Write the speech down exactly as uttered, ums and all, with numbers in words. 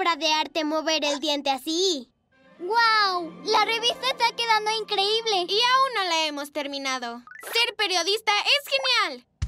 obra de arte mover el diente así. ¡Guau! La revista está quedando increíble. Y aún no la hemos terminado. Ser periodista es genial.